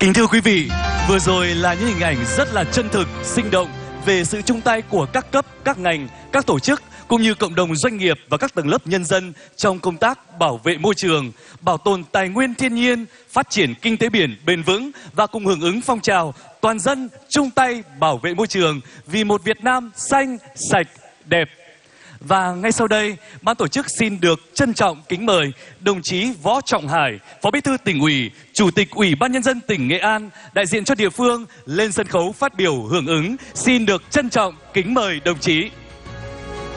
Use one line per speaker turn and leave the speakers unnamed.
Kính thưa quý vị, vừa rồi là những hình ảnh rất là chân thực, sinh động về sự chung tay của các cấp, các ngành, các tổ chức cũng như cộng đồng doanh nghiệp và các tầng lớp nhân dân trong công tác bảo vệ môi trường, bảo tồn tài nguyên thiên nhiên, phát triển kinh tế biển bền vững và cùng hưởng ứng phong trào toàn dân chung tay bảo vệ môi trường vì một Việt Nam xanh, sạch, đẹp. Và ngay sau đây, ban tổ chức xin được trân trọng kính mời đồng chí Võ Trọng Hải, Phó Bí thư Tỉnh ủy, Chủ tịch Ủy ban Nhân dân tỉnh Nghệ An, đại diện cho địa phương lên sân khấu phát biểu hưởng ứng. Xin được trân trọng kính mời đồng chí.